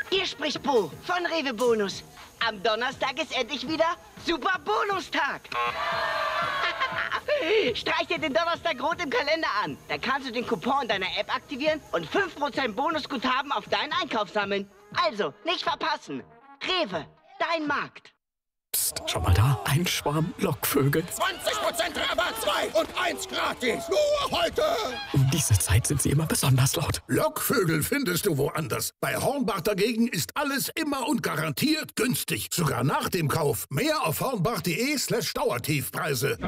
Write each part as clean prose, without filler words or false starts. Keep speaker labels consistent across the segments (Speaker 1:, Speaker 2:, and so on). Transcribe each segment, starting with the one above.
Speaker 1: Hier spricht Bo von Rewe Bonus. Am Donnerstag ist endlich wieder Super Bonustag. Streich dir den Donnerstag rot im Kalender an. Da kannst du den Coupon deiner App aktivieren und 5% Bonusguthaben auf deinen Einkauf sammeln. Also, nicht verpassen. Rewe, dein Markt.
Speaker 2: Psst, schau mal da. Ein Schwarm Lockvögel.
Speaker 3: 20% Rabatt, 2 und 1 gratis. Nur heute.
Speaker 2: Um diese Zeit sind sie immer besonders laut.
Speaker 3: Lockvögel findest du woanders. Bei Hornbach dagegen ist alles immer und garantiert günstig. Sogar nach dem Kauf. Mehr auf hornbach.de/Dauertiefpreise.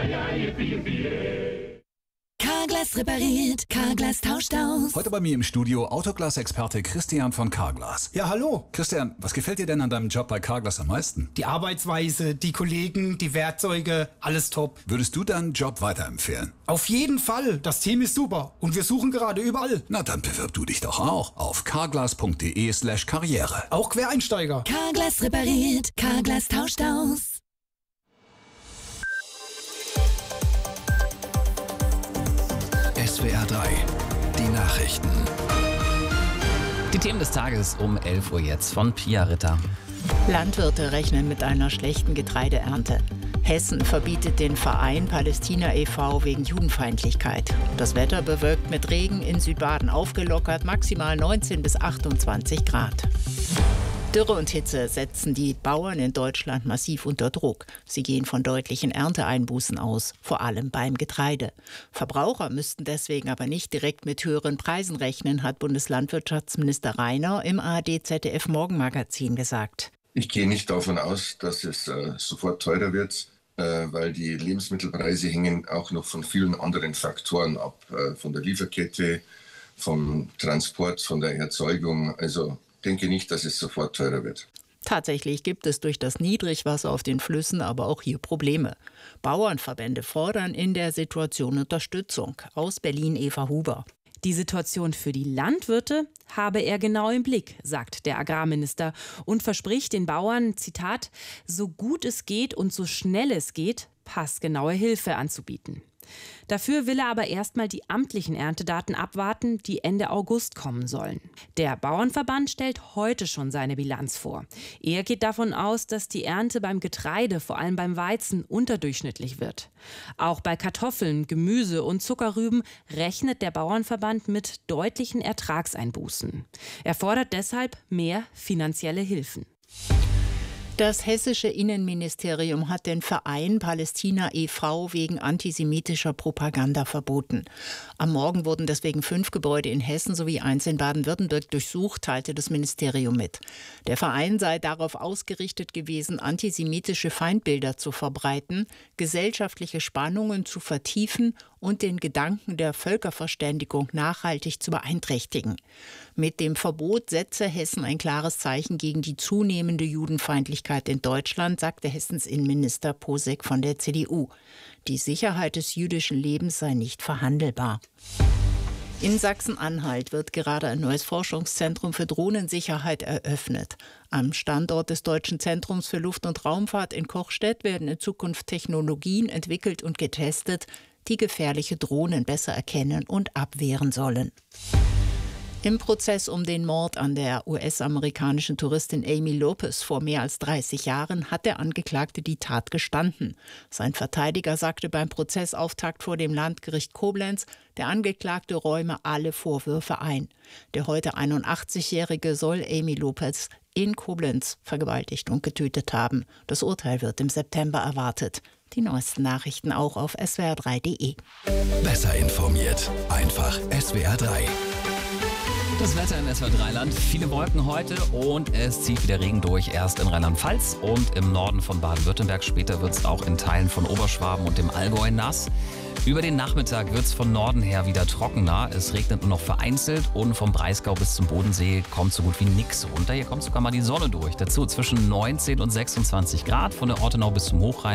Speaker 4: Carglass repariert, Carglass tauscht aus.
Speaker 5: Heute bei mir im Studio Autoglas-Experte Christian von Carglass.
Speaker 6: Ja, hallo.
Speaker 5: Christian, was gefällt dir denn an deinem Job bei Carglass am meisten?
Speaker 6: Die Arbeitsweise, die Kollegen, die Werkzeuge, alles top.
Speaker 5: Würdest du deinen Job weiterempfehlen?
Speaker 6: Auf jeden Fall. Das Team ist super und wir suchen gerade überall.
Speaker 5: Na, dann bewirb du dich doch auch auf carglass.de/Karriere.
Speaker 6: Auch Quereinsteiger.
Speaker 4: Carglass repariert, Carglass tauscht aus.
Speaker 5: SWR 3, die Nachrichten.
Speaker 7: Die Themen des Tages um 11 Uhr jetzt von Pia Ritter.
Speaker 8: Landwirte rechnen mit einer schlechten Getreideernte. Hessen verbietet den Verein Palästina e.V. wegen Judenfeindlichkeit. Das Wetter bewölkt mit Regen, in Südbaden aufgelockert, maximal 19 bis 28 Grad. Dürre und Hitze setzen die Bauern in Deutschland massiv unter Druck. Sie gehen von deutlichen Ernteeinbußen aus, vor allem beim Getreide. Verbraucher müssten deswegen aber nicht direkt mit höheren Preisen rechnen, hat Bundeslandwirtschaftsminister Rainer im ARD-ZDF-Morgenmagazin gesagt.
Speaker 9: Ich gehe nicht davon aus, dass es sofort teurer wird, weil die Lebensmittelpreise hängen auch noch von vielen anderen Faktoren ab. Von der Lieferkette, vom Transport, von der Erzeugung. Also ich denke nicht, dass es sofort teurer wird.
Speaker 8: Tatsächlich gibt es durch das Niedrigwasser auf den Flüssen aber auch hier Probleme. Bauernverbände fordern in der Situation Unterstützung. Aus Berlin Eva Huber.
Speaker 10: Die Situation für die Landwirte habe er genau im Blick, sagt der Agrarminister und verspricht den Bauern, Zitat, so gut es geht und so schnell es geht, passgenaue Hilfe anzubieten. Dafür will er aber erstmal die amtlichen Erntedaten abwarten, die Ende August kommen sollen. Der Bauernverband stellt heute schon seine Bilanz vor. Er geht davon aus, dass die Ernte beim Getreide, vor allem beim Weizen, unterdurchschnittlich wird. Auch bei Kartoffeln, Gemüse und Zuckerrüben rechnet der Bauernverband mit deutlichen Ertragseinbußen. Er fordert deshalb mehr finanzielle Hilfen.
Speaker 8: Das hessische Innenministerium hat den Verein Palästina e.V. wegen antisemitischer Propaganda verboten. Am Morgen wurden deswegen 5 Gebäude in Hessen sowie eins in Baden-Württemberg durchsucht, teilte das Ministerium mit. Der Verein sei darauf ausgerichtet gewesen, antisemitische Feindbilder zu verbreiten, gesellschaftliche Spannungen zu vertiefen und den Gedanken der Völkerverständigung nachhaltig zu beeinträchtigen. Mit dem Verbot setze Hessen ein klares Zeichen gegen die zunehmende Judenfeindlichkeit in Deutschland, sagte Hessens Innenminister Posek von der CDU. Die Sicherheit des jüdischen Lebens sei nicht verhandelbar. In Sachsen-Anhalt wird gerade ein neues Forschungszentrum für Drohnensicherheit eröffnet. Am Standort des Deutschen Zentrums für Luft- und Raumfahrt in Kochstedt werden in Zukunft Technologien entwickelt und getestet, die gefährliche Drohnen besser erkennen und abwehren sollen. Im Prozess um den Mord an der US-amerikanischen Touristin Amy Lopez vor mehr als 30 Jahren hat der Angeklagte die Tat gestanden. Sein Verteidiger sagte beim Prozessauftakt vor dem Landgericht Koblenz, der Angeklagte räume alle Vorwürfe ein. Der heute 81-Jährige soll Amy Lopez in Koblenz vergewaltigt und getötet haben. Das Urteil wird im September erwartet. Die neuesten Nachrichten auch auf swr3.de.
Speaker 5: Besser informiert, einfach SWR 3.
Speaker 7: Das Wetter in SWR3-Land, viele Wolken heute und es zieht wieder Regen durch, erst in Rheinland-Pfalz und im Norden von Baden-Württemberg. Später wird es auch in Teilen von Oberschwaben und dem Allgäu nass. Über den Nachmittag wird es von Norden her wieder trockener. Es regnet nur noch vereinzelt und vom Breisgau bis zum Bodensee kommt so gut wie nichts runter. Hier kommt sogar mal die Sonne durch. Dazu zwischen 19 und 26 Grad von der Ortenau bis zum Hochrhein.